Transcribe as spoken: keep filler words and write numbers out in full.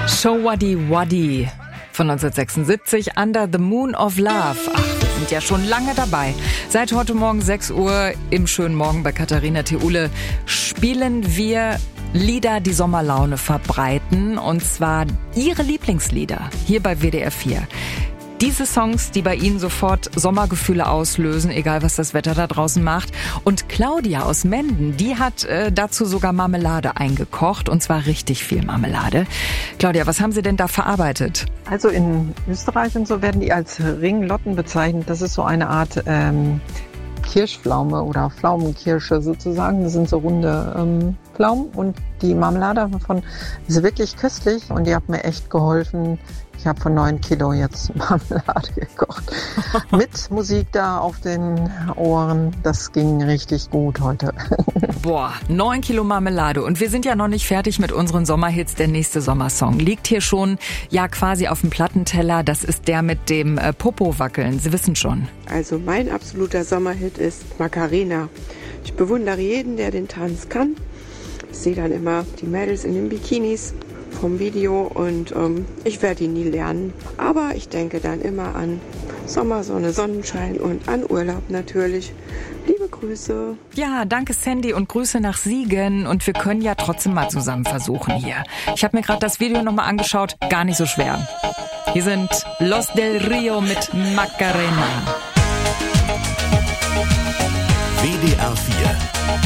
So Waddy Waddy von neunzehnhundertsechsundsiebzig, Under the Moon of Love. Ach, wir sind ja schon lange dabei. Seit heute Morgen sechs Uhr im schönen Morgen bei Katharina Theule spielen wir Lieder, die Sommerlaune verbreiten. Und zwar Ihre Lieblingslieder hier bei W D R vier. Diese Songs, die bei Ihnen sofort Sommergefühle auslösen, egal was das Wetter da draußen macht. Und Claudia aus Menden, die hat äh, dazu sogar Marmelade eingekocht, und zwar richtig viel Marmelade. Claudia, was haben Sie denn da verarbeitet? Also in Österreich und so werden die als Ringlotten bezeichnet. Das ist so eine Art ähm, Kirschpflaume oder Pflaumenkirsche sozusagen. Das sind so runde ähm, Pflaumen, und die Marmelade davon ist wirklich köstlich und die hat mir echt geholfen. Ich habe von neun Kilo jetzt Marmelade gekocht. Mit Musik da auf den Ohren. Das ging richtig gut heute. Boah, neun Kilo Marmelade. Und wir sind ja noch nicht fertig mit unseren Sommerhits. Der nächste Sommersong liegt hier schon ja quasi auf dem Plattenteller. Das ist der mit dem äh, Popo-Wackeln. Sie wissen schon. Also mein absoluter Sommerhit ist Macarena. Ich bewundere jeden, der den Tanz kann. Ich sehe dann immer die Mädels in den Bikinis vom Video und ähm, ich werde ihn nie lernen. Aber ich denke dann immer an Sommer, Sonne, Sonnenschein und an Urlaub natürlich. Liebe Grüße. Ja, danke Sandy und Grüße nach Siegen. Und wir können ja trotzdem mal zusammen versuchen hier. Ich habe mir gerade das Video nochmal angeschaut. Gar nicht so schwer. Hier sind Los del Rio mit Macarena. W D R vier